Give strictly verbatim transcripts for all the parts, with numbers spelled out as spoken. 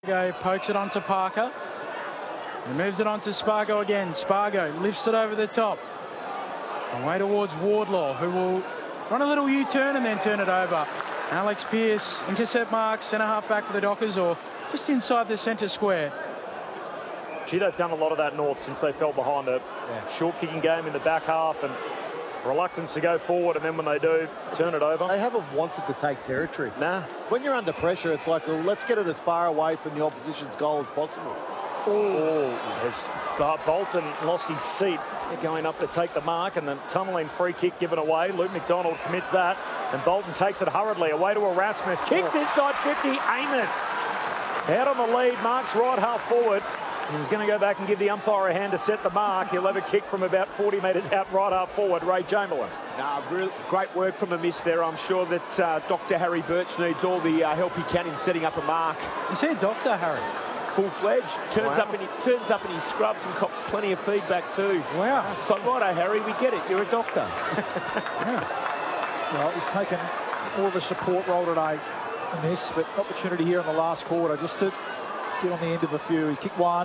Go pokes it onto Parker. He moves it on to Spargo again. Spargo lifts it over the top. Away towards Wardlaw, who will run a little U-turn and then turn it over. Alex Pearce, intercept mark, centre half back for the Dockers, or just inside the centre square. Gee, they've done a lot of that, North, since they fell behind. A yeah. short kicking game in the back half and reluctance to go forward, and then when they do, turn it over. They haven't wanted to take territory. Nah. When you're under pressure, it's like, well, let's get it as far away from the opposition's goal as possible. Oh, as Bolton lost his seat, they're going up to take the mark, and the tunnelling free kick given away. Luke McDonald commits that, and Bolton takes it hurriedly away to Erasmus. Kicks inside fifty. Amos out on the lead, marks right half forward. He's going to go back and give the umpire a hand to set the mark. He'll have a kick from about forty metres out right half forward. Ray Chamberlain. Nah, real, great work from the miss there. I'm sure that uh, Doctor Harry Birch needs all the uh, help he can in setting up a mark. Is he Doctor Harry? Full-fledged. Turns Wow. up and he turns up in his scrubs and cops plenty of feedback too. Wow. So righto, Harry, we get it. You're a doctor. Well, he's taken more of a support role today in this, but opportunity here in the last quarter just to get on the end of a few. He's kicked one.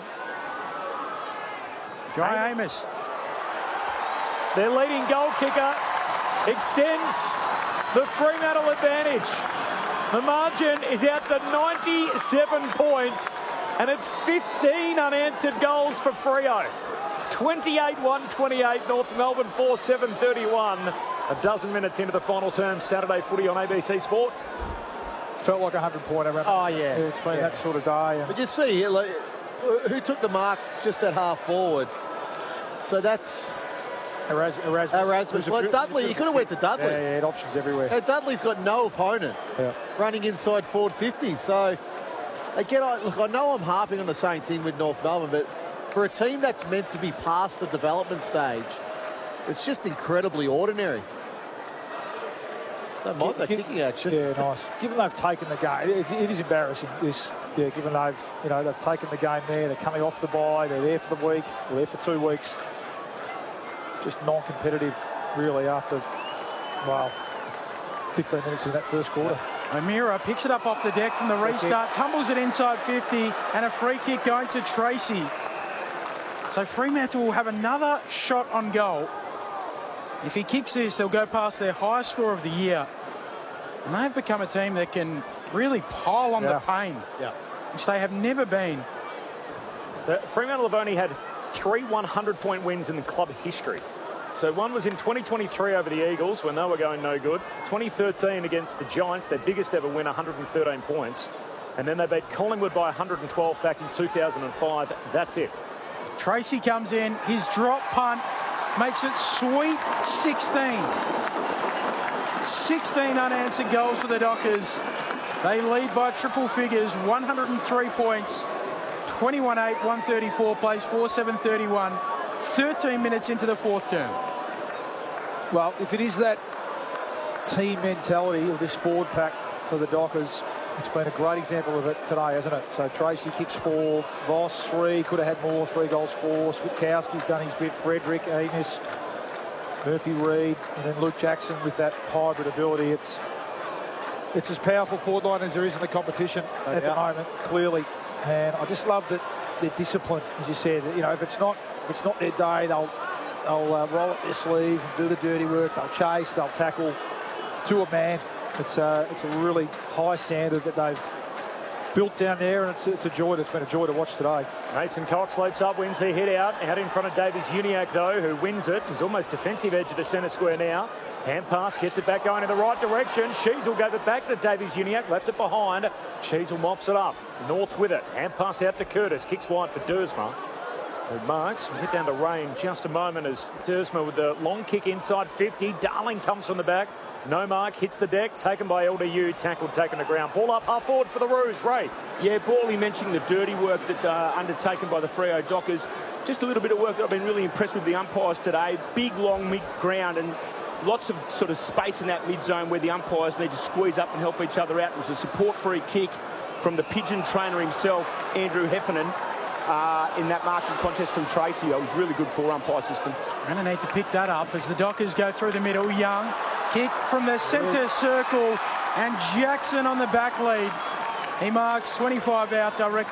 Guy Amos. Their leading goal kicker extends the Fremantle advantage. The margin is out to ninety-seven points, and it's fifteen unanswered goals for Freo. twenty-eight one twenty-eight, North Melbourne four seven thirty-one. A dozen minutes into the final term, Saturday footy on A B C Sport. It's felt like a hundred-pointer. Oh, yeah. It's been yeah. that sort of day. But you see, like, who took the mark just at half forward? So that's Eras Erasmus. Erasmus. Well, Dudley, he could have went to Dudley. Yeah, yeah, he had options everywhere. Now, Dudley's got no opponent Yeah. running inside forward fifty. So, again, I, look, I know I'm harping on the same thing with North Melbourne, but for a team that's meant to be past the development stage, it's just incredibly ordinary. Don't mind that kicking action. Yeah, nice. Given they've taken the game, it, it is embarrassing. This, yeah, given they've, you know, they've taken the game there. They're coming off the bye. They're there for the week. They're there for two weeks. Just non-competitive, really, after, well, fifteen minutes in that first quarter. O'Meara picks it up off the deck from the restart, tumbles it inside fifty, and a free kick going to Tracy. So Fremantle will have another shot on goal. If he kicks this, they'll go past their highest score of the year. And they've become a team that can really pile on Yeah. the pain, Yeah. which they have never been. The Fremantle have only had three hundred-point wins in the club history. So one was in twenty twenty-three over the Eagles when they were going no good. twenty thirteen against the Giants, their biggest ever win, one hundred thirteen points. And then they beat Collingwood by one hundred twelve back in two thousand five. That's it. Tracy comes in, his drop punt makes it sweet sixteen. sixteen unanswered goals for the Dockers. They lead by triple figures, one hundred three points, twenty-one eight, one thirty-four, plays four seven thirty-one, thirteen minutes into the fourth term. Well, if it is that team mentality of this forward pack for the Dockers, it's been a great example of it today, hasn't it? So Tracy kicks four, Voss three, could have had more, three goals four. Switkowski's done his bit, Frederick, Amos, Murphy Reid, and then Luke Jackson with that hybrid ability. It's it's as powerful forward line as there is in the competition No at doubt. the moment, clearly. And I just love that they're disciplined, as you said. You know, if it's not if it's not their day, they'll they'll uh, roll up their sleeves and do the dirty work. They'll chase, they'll tackle to a man. It's a, it's a really high standard that they've built down there, and it's, it's a joy. It's been a joy to watch today. Mason Cox leaps up, wins the hit out. Out in front of Davies Uniacke, though, who wins it. He's almost defensive edge of the centre square now. Hand pass, gets it back going in the right direction. Sheasel gave it back to Davies Uniacke, left it behind. Sheasel mops it up. North with it. Hand pass out to Curtis. Kicks wide for Dersma. Who marks. We hit down to rain just a moment as Dersma with the long kick inside fifty. Darling comes from the back. No mark, hits the deck, taken by L D U, tackled, taken to ground. Ball up, half forward for the Roos. Ray. Yeah, Borley mentioning the dirty work that uh, undertaken by the Freo Dockers. Just a little bit of work that I've been really impressed with the umpires today. Big, long mid-ground and lots of sort of space in that mid-zone where the umpires need to squeeze up and help each other out. It was a support free kick from the Pigeon trainer himself, Andrew Heffernan, uh, in that marking contest from Tracy. It was really good for umpire system. Going to need to pick that up as the Dockers go through the middle. Young, kick from the centre circle, and Jackson on the back lead. He marks twenty-five out direct.